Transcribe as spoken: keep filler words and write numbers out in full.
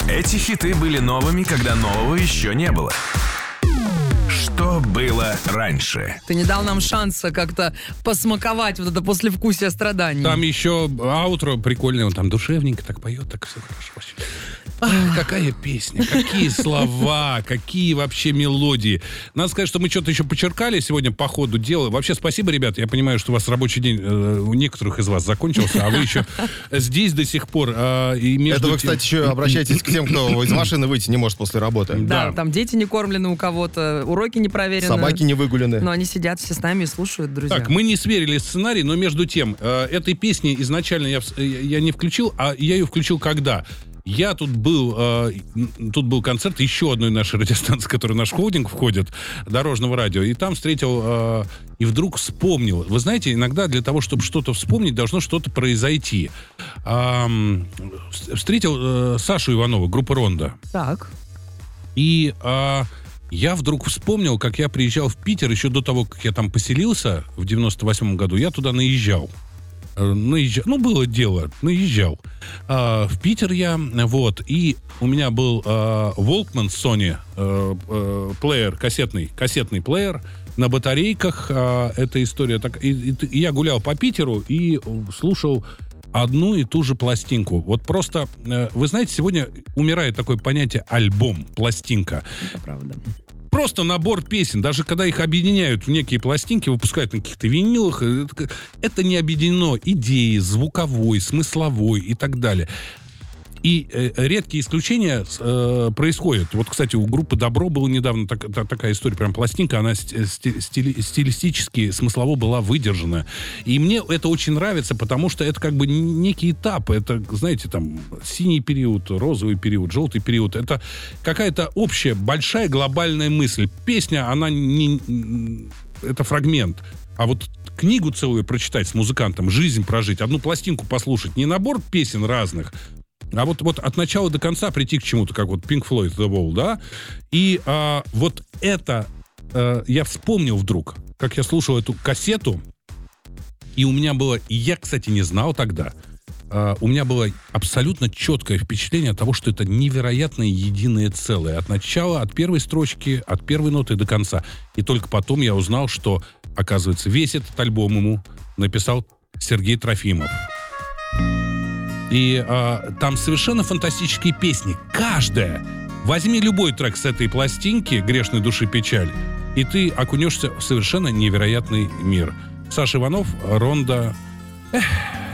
Эти хиты были новыми, когда нового еще не было. Что было раньше? Ты не дал нам шанса как-то посмаковать вот это послевкусие страданий. Там еще аутро прикольное, он там душевненько так поет, так все хорошо вообще. Ах, какая песня, какие слова, какие вообще мелодии. Надо сказать, что мы что-то еще почеркали сегодня по ходу дела. Вообще спасибо, ребят. Я понимаю, что у вас рабочий день э, у некоторых из вас закончился, а вы еще здесь до сих пор. Э, и между Это вы, тем... кстати, еще обращайтесь к тем, кто из машины выйти не может после работы. Да, Да. там дети не кормлены у кого-то, уроки не проверены. Собаки не выгулены. Но они сидят все с нами и слушают, друзья. Так, мы не сверили сценарий, но между тем, э, этой песни изначально я, в- я не включил, а я ее включил когда? Я тут был, э, тут был концерт еще одной нашей радиостанции, которая в наш холдинг входит, Дорожного радио, и там встретил, э, и вдруг вспомнил. Вы знаете, иногда для того, чтобы что-то вспомнить, должно что-то произойти. Ам, встретил э, Сашу Иванова, группа «Ронда». Так. И а, я вдруг вспомнил, как я приезжал в Питер еще до того, как я там поселился в девяносто восьмом году. Я туда наезжал. Э, наезжал. Ну, было дело, наезжал. А, в Питер я, вот, и у меня был а, Walkman Sony э, э, плеер, кассетный, кассетный плеер на батарейках. А, эта история так. И, и- и я гулял по Питеру и слушал одну и ту же пластинку. Вот просто, э, вы знаете, сегодня умирает такое понятие альбом, пластинка. Это правда. Просто набор песен, даже когда их объединяют в некие пластинки, выпускают на каких-то винилах, э, это, это не объединено идеей, звуковой, смысловой и так далее. И э, редкие исключения э, происходят. Вот, кстати, у группы «Добро» была недавно так- та- такая история, прям пластинка, она сти- сти- стили- стилистически, смыслово была выдержана. И мне это очень нравится, потому что это как бы некий этап. Это, знаете, там, синий период, розовый период, желтый период. Это какая-то общая, большая глобальная мысль. Песня, она не... Это фрагмент. А вот книгу целую прочитать с музыкантом, жизнь прожить, одну пластинку послушать, не набор песен разных, а вот, вот от начала до конца прийти к чему-то, как вот Pink Floyd, The Wall, да? И а, вот это а, я вспомнил вдруг, как я слушал эту кассету, и у меня было, и я, кстати, не знал тогда, а, у меня было абсолютно четкое впечатление от того, что это невероятное единое целое. От начала, от первой строчки, от первой ноты до конца. И только потом я узнал, что, оказывается, весь этот альбом ему написал Сергей Трофимов. И а, там совершенно фантастические песни. Каждая. Возьми любой трек с этой пластинки «Грешной души печаль», и ты окунешься в совершенно невероятный мир. Саша Иванов, «Ронда». Эх.